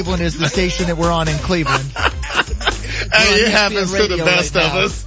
Cleveland is the station that we're on in Cleveland. Hey, it happens to the best of us.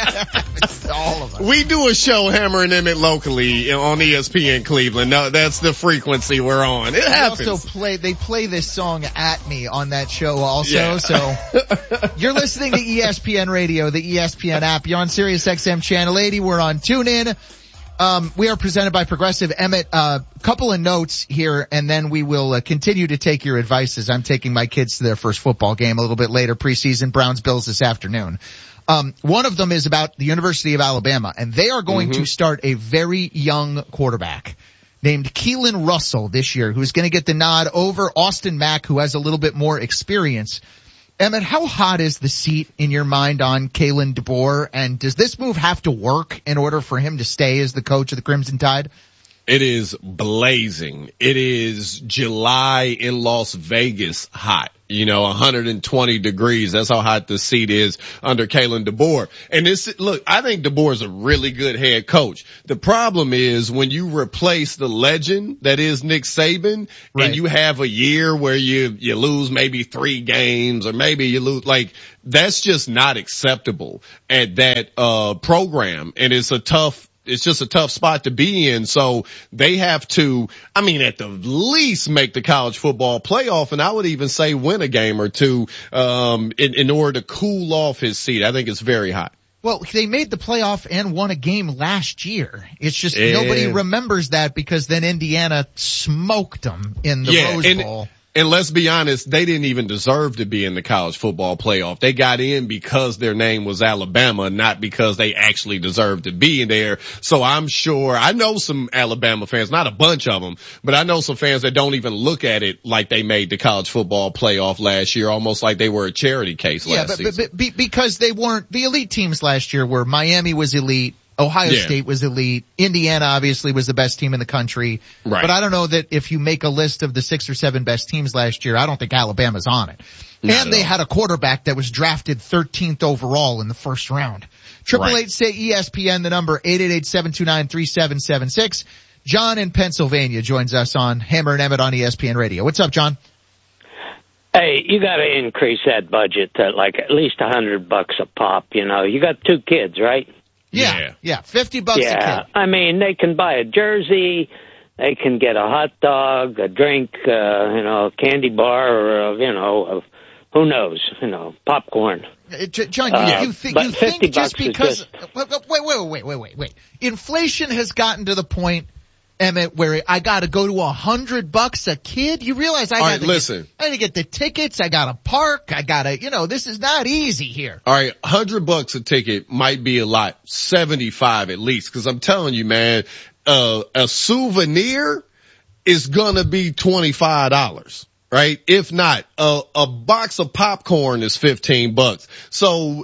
All of us. We do a show, Hammer and Emmett, locally on ESPN Cleveland. No, that's the frequency we're on. It happens. They play this song at me on that show also. Yeah. So you're listening to ESPN Radio, the ESPN app. You're on Sirius XM Channel 80. We're on TuneIn. We are presented by Progressive. Emmett, couple of notes here, and then we will continue to take your advice as I'm taking my kids to their first football game a little bit later, preseason Browns-Bills this afternoon. One of them is about the University of Alabama, and they are going to start a very young quarterback named Keelan Russell this year, who's going to get the nod over Austin Mack, who has a little bit more experience. Emmett, how hot is the seat in your mind on Kalen DeBoer, and does this move have to work in order for him to stay as the coach of the Crimson Tide? It is blazing. It is July in Las Vegas hot. 120 degrees. That's how hot the seat is under Kalen DeBoer. And look, I think DeBoer is a really good head coach. The problem is when you replace the legend that is Nick Saban, right, and you have a year where you lose maybe 3 games, or maybe you lose, that's just not acceptable at that program. And it's just a tough spot to be in. So they have to, at the least make the college football playoff. And I would even say win a game or two, in order to cool off his seat. I think it's very hot. Well, they made the playoff and won a game last year. It's just nobody remembers that because then Indiana smoked them in the Rose Bowl. And let's be honest, they didn't even deserve to be in the college football playoff. They got in because their name was Alabama, not because they actually deserved to be in there. So I'm sure, I know some Alabama fans, not a bunch of them, but I know some fans that don't even look at it like they made the college football playoff last year, almost like they were a charity case last season. But because they weren't, the elite teams last year were Miami was elite. Ohio State was elite. Indiana obviously was the best team in the country. Right. But I don't know that if you make a list of the 6 or 7 best teams last year, I don't think Alabama's on it. And they had a quarterback that was drafted 13th overall in the first round. 888 say ESPN, the number 888-729-3776. John in Pennsylvania joins us on Hammer and Emmett on ESPN Radio. What's up, John? Hey, you got to increase that budget to at least $100 a pop. You got 2 kids, right? Yeah, $50 a kid. They can buy a jersey, they can get a hot dog, a drink, a candy bar, or who knows, popcorn. John, you think just because wait. Inflation has gotten to the point, Emmett, where I got to go to $100 a kid. You realize I got to get the tickets. I got to park. I got to, this is not easy here. All right. $100 a ticket might be a lot. 75 at least. Cause I'm telling you, man, a souvenir is gonna be $25. Right? If not, a box of popcorn is $15. So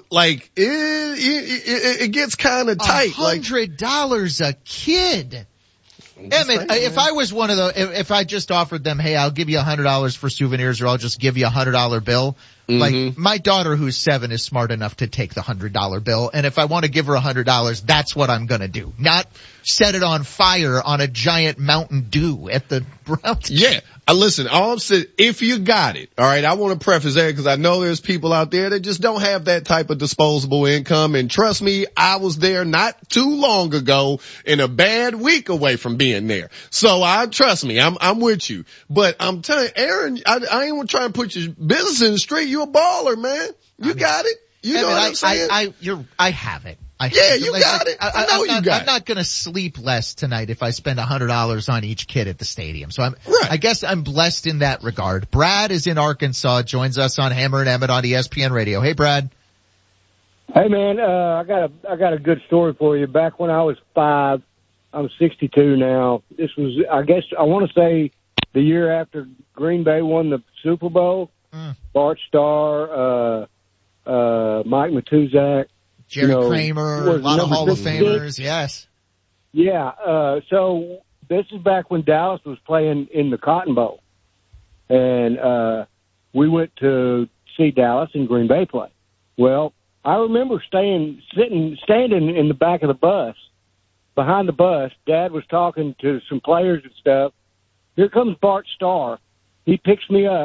it gets kind of tight. $100 a kid. Emmett, if I was one of if I just offered them, hey, I'll give you $100 for souvenirs, or I'll just give you $100 bill. My daughter who's 7 is smart enough to take the $100 bill. And if I want to give her $100, that's what I'm going to do. Not set it on fire on a giant Mountain Dew at the Browns. Yeah. Listen, all I'm saying, if you got it, all right, I want to preface that because I know there's people out there that just don't have that type of disposable income. And trust me, I was there not too long ago in a bad week away from being there. So trust me, I'm with you. But I'm telling you, Aaron, I ain't trying to put your business in the street. You a baller, man. You got it. You know what I'm saying? I have it. You got it. I know you got it. I'm not going to sleep less tonight if I spend $100 on each kid at the stadium. So I guess I'm blessed in that regard. Brad is in Arkansas, joins us on Hammer and Emmett on ESPN Radio. Hey, Brad. Hey, man. I got a good story for you. Back when I was 5, I'm 62 now. This was, I guess, I want to say the year after Green Bay won the Super Bowl. Bart Starr, Mike Matuzak. Jerry Kramer, a lot of Hall of Famers, yes. Yeah, so this is back when Dallas was playing in the Cotton Bowl. And we went to see Dallas and Green Bay play. Well, I remember standing in the back of the bus, behind the bus. Dad was talking to some players and stuff. Here comes Bart Starr. He picks me up,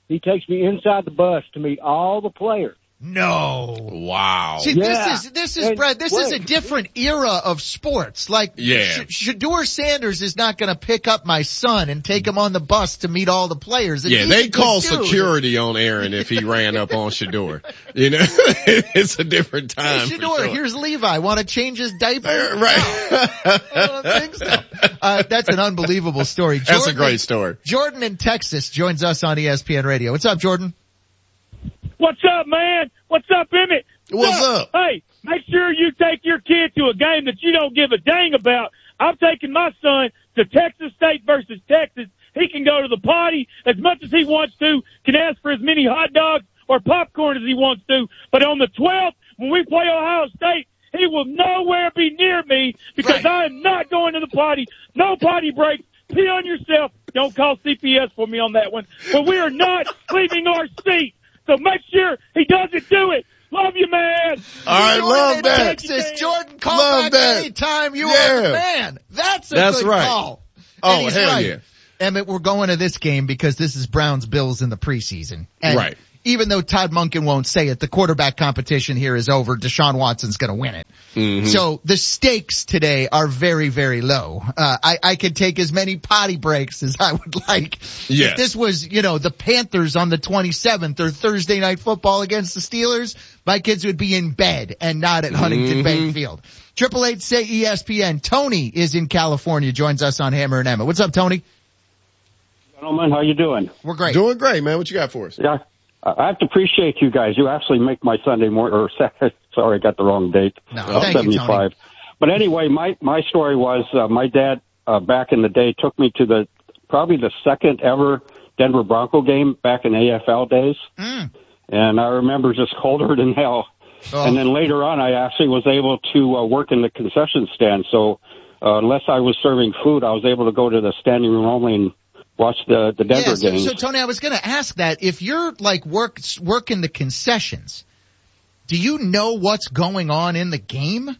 He takes me inside the bus to meet all the players. No. Wow. See, Yeah. this is Brad, this is a different era of sports. Like, Yeah. Shedeur Sanders is not going to pick up my son and take him on the bus to meet all the players. And Yeah, he's they a good call dude. security on Aaron if he ran up on Shedeur. You know, it's a different time. Hey, for Shedeur, sure. here's Levi. Want to change his diaper? Right. I don't think so. That's an unbelievable story. That's a great story. Jordan in Texas joins us on ESPN Radio. What's up, Jordan? What's up, man? What's up, Emmett? What's up? Hey, make sure you take your kid to a game that you don't give a dang about. I'm taking my son to Texas State versus Texas. He can go to the potty as much as he wants to, can ask for as many hot dogs or popcorn as he wants to. But on the 12th, when we play Ohio State, he will nowhere be near me because I am not going to the potty. No potty breaks. Pee on yourself. Don't call CPS for me on that one. But we are not leaving our seat. So make sure he doesn't do it. Love you, man. All right, Jordan love in that. Texas, Jordan, call Love back that. anytime you Yeah. are the man. That's That's good right. call. Oh, And he's hell right. yeah. Emmett, we're going to this game because this is Browns-Bills in the preseason. And Right. even though Todd Monken won't say it, the quarterback competition here is over. Deshaun Watson's going to win it. Mm-hmm. So the stakes today are very, very low. I could take as many potty breaks as I would like. Yes. If this was, the Panthers on the 27th or Thursday Night Football against the Steelers, my kids would be in bed and not at Huntington Bank Field. 888 say ESPN. Tony is in California, joins us on Hammer and Emmett. What's up, Tony? Gentlemen, how you doing? We're great. Doing great, man. What you got for us? Yeah, I have to appreciate you guys. You actually make my Sunday morning, sorry, I got the wrong date. No, thank you, Tony. 75. But anyway, my story was, my dad, back in the day took me to probably the second ever Denver Bronco game back in AFL days. And I remember just colder than hell. Oh. And then later on, I actually was able to work in the concession stand. So unless I was serving food, I was able to go to the standing room only and watch the Denver games. So Tony, I was going to ask that. If you're like working the concessions, do you know what's going on in the game?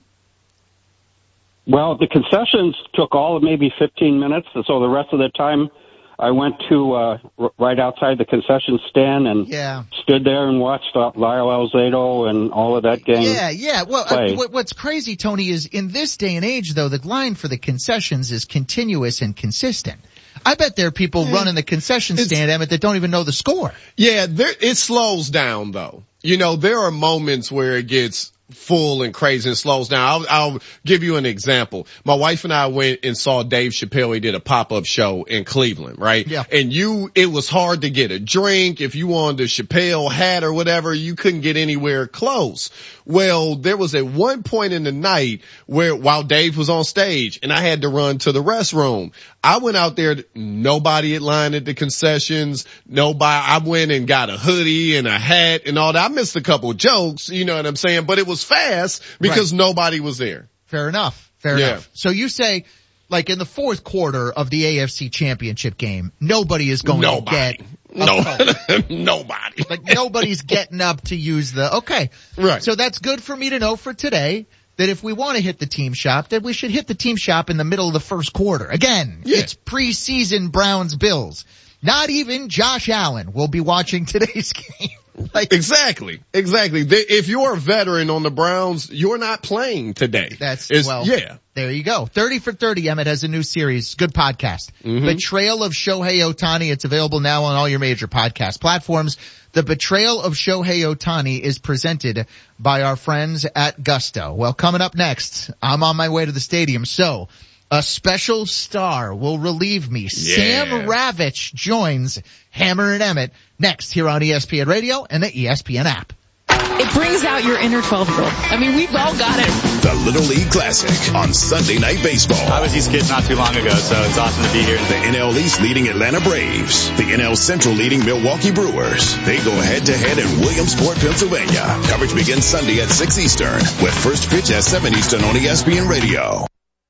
Well, the concessions took all of maybe 15 minutes. So the rest of the time, I went to right outside the concession stand and stood there and watched Lyle Alzado and all of that game. Yeah. Well, what's crazy, Tony, is in this day and age, though, the line for the concessions is continuous and consistent. I bet there are people running the concession stand, Emmett, that don't even know the score. Yeah, it slows down, though. There are moments where it gets full and crazy and slows down. I'll give you an example. My wife and I went and saw Dave Chappelle. He did a pop-up show in Cleveland, right? Yeah. And it was hard to get a drink. If you wanted a Chappelle hat or whatever, you couldn't get anywhere close. Well, there was at one point in the night while Dave was on stage and I had to run to the restroom. I went out there, nobody had lined at the concessions, I went and got a hoodie and a hat and all that. I missed a couple of jokes, you know what I'm saying? But it was fast because nobody was there. Fair enough. So you say, like in the fourth quarter of the AFC Championship game, nobody is going to get nobody. Like nobody's getting up to use okay. Right. So that's good for me to know for today that if we want to hit the team shop, that we should hit the team shop in the middle of the first quarter. Again, It's preseason Browns-Bills. Not even Josh Allen will be watching today's game. Exactly. If you're a veteran on the Browns, you're not playing today. There you go. 30 for 30, Emmett, has a new series. Good podcast. Betrayal of Shohei Ohtani. It's available now on all your major podcast platforms. The Betrayal of Shohei Ohtani is presented by our friends at Gusto. Well, coming up next, I'm on my way to the stadium, so a special star will relieve me. Sam Ravitch joins Hammer and Emmett next here on ESPN Radio and the ESPN app. It brings out your inner 12-year-old. I mean, we've all got it. The Little League Classic on Sunday Night Baseball. I was these kids not too long ago, so it's awesome to be here. The NL East leading Atlanta Braves. The NL Central leading Milwaukee Brewers. They go head-to-head in Williamsport, Pennsylvania. Coverage begins Sunday at 6 Eastern with first pitch at 7 Eastern on ESPN Radio.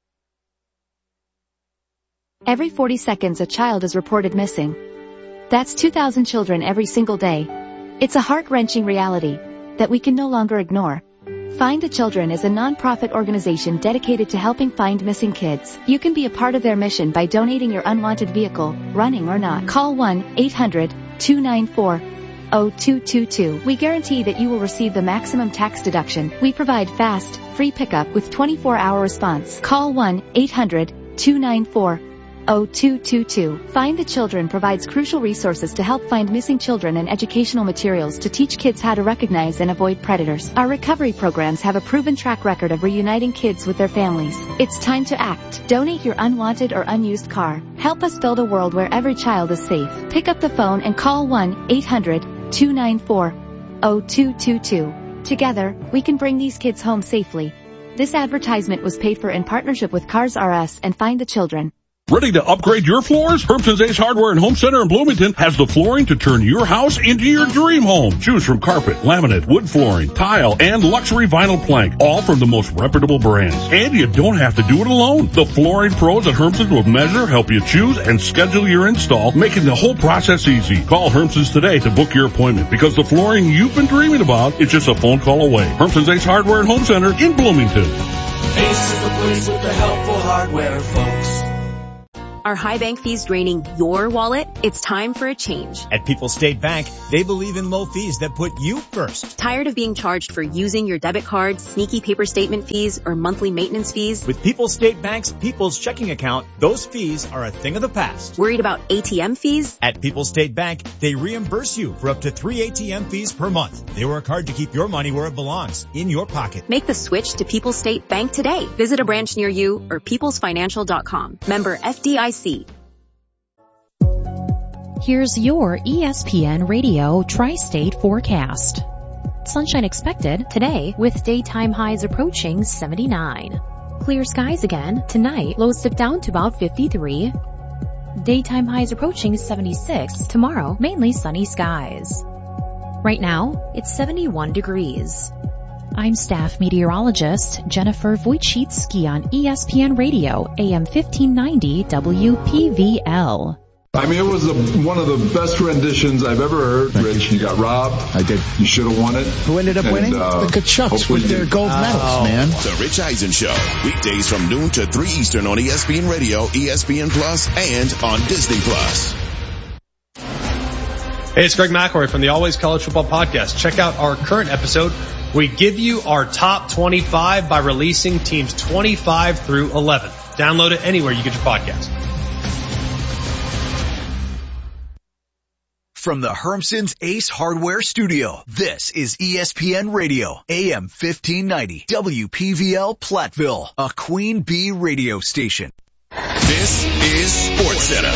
Every 40 seconds a child is reported missing. That's 2,000 children every single day. It's a heart-wrenching reality that we can no longer ignore. Find the Children is a non-profit organization dedicated to helping find missing kids. You can be a part of their mission by donating your unwanted vehicle, running or not. Call 1-800 800-294-0222. We guarantee that you will receive the maximum tax deduction. We provide fast, free pickup with 24-hour response. Call 1-800-294-0222. Find the Children provides crucial resources to help find missing children and educational materials to teach kids how to recognize and avoid predators. Our recovery programs have a proven track record of reuniting kids with their families. It's time to act. Donate your unwanted or unused car. Help us build a world where every child is safe. Pick up the phone and call 1-800-294-0222. Together, we can bring these kids home safely. This advertisement was paid for in partnership with Cars R Us and Find the Children. Ready to upgrade your floors? Herbson's Ace Hardware and Home Center in Bloomington has the flooring to turn your house into your dream home. Choose from carpet, laminate, wood flooring, tile, and luxury vinyl plank, all from the most reputable brands. And you don't have to do it alone. The flooring pros at Herbson's will measure, help you choose, and schedule your install, making the whole process easy. Call Herbson's today to book your appointment, because the flooring you've been dreaming about is just a phone call away. Herbson's Ace Hardware and Home Center in Bloomington. Ace is the place with the helpful hardware, folks. Are high bank fees draining your wallet? It's time for a change. At People's State Bank, they believe in low fees that put you first. Tired of being charged for using your debit card, sneaky paper statement fees, or monthly maintenance fees? With People's State Bank's People's Checking Account, those fees are a thing of the past. Worried about ATM fees? At People's State Bank, they reimburse you for up to 3 ATM fees per month. They work hard to keep your money where it belongs, in your pocket. Make the switch to People's State Bank today. Visit a branch near you or peoplesfinancial.com. Member FDIC. Here's your ESPN Radio Tri-State forecast. Sunshine expected today with daytime highs approaching 79. Clear skies again tonight, lows dip down to about 53. Daytime highs approaching 76 tomorrow, mainly sunny skies. Right now, it's 71 degrees. I'm staff meteorologist Jennifer Wojcicki on ESPN Radio, AM 1590 WPVL. I mean, it was one of the best renditions I've ever heard, Rich. You got robbed. I did. You should have won it. Who ended up winning? The Kachucks with their gold medals, man. The Rich Eisen Show. Weekdays from noon to 3 Eastern on ESPN Radio, ESPN Plus, and on Disney Plus. Hey, it's Greg McElroy from the Always College Football Podcast. Check out our current episode. We give you our top 25 by releasing teams 25 through 11. Download it anywhere you get your podcast. From the Hermson's Ace Hardware Studio, this is ESPN Radio, AM 1590, WPVL Platteville, a Queen Bee radio station. This is SportsCenter.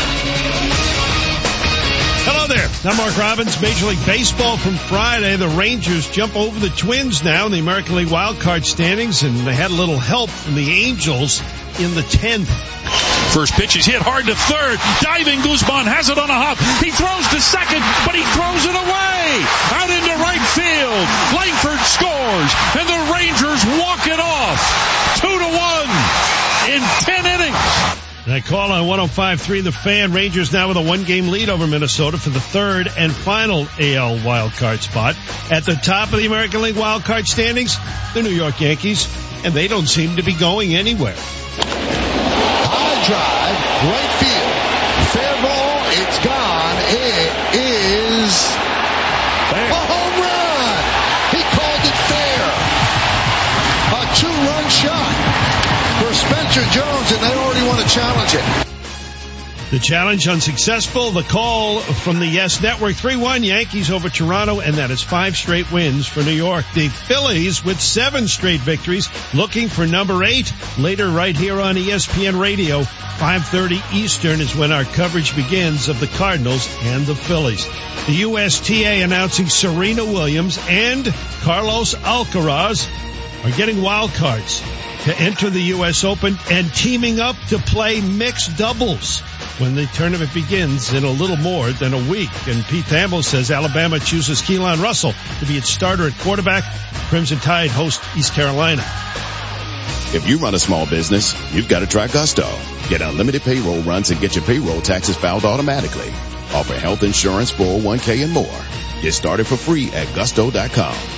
Hello there. I'm Mark Robbins. Major League Baseball from Friday. The Rangers jump over the Twins now in the American League wildcard standings, and they had a little help from the Angels in the 10th. First pitch is hit hard to third. Diving Guzman has it on a hop. He throws to second, but he throws it away. Out into right field. Langford scores, and the Rangers walk it off. 2-1 in 10 innings. That call on 105.3 The Fan. Rangers now with a one-game lead over Minnesota for the third and final AL wildcard spot. At the top of the American League wildcard standings, the New York Yankees, and they don't seem to be going anywhere. High drive, right field. Fair ball, it's gone. It is a home run. He called it fair. A two-run shot for Spencer Jones, and they already want to challenge it. The challenge unsuccessful. The call from the Yes Network. 3-1 Yankees over Toronto, and that is 5 straight wins for New York. The Phillies with 7 straight victories, looking for number 8 later right here on ESPN Radio. 5:30 Eastern is when our coverage begins of the Cardinals and the Phillies. The USTA announcing Serena Williams and Carlos Alcaraz are getting wild cards to enter the U.S. Open and teaming up to play mixed doubles when the tournament begins in a little more than a week. And Pete Thamel says Alabama chooses Keelan Russell to be its starter at quarterback. Crimson Tide host East Carolina. If you run a small business, you've got to try Gusto. Get unlimited payroll runs and get your payroll taxes filed automatically. Offer health insurance, 401k, and more. Get started for free at gusto.com.